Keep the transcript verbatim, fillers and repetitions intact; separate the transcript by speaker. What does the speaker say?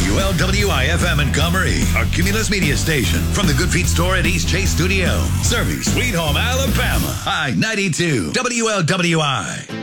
Speaker 1: W L W I F M Montgomery, our Cumulus Media station. From the Good Feet store at East Chase Studio. Serving Sweet Home, Alabama. I ninety-two W L W I.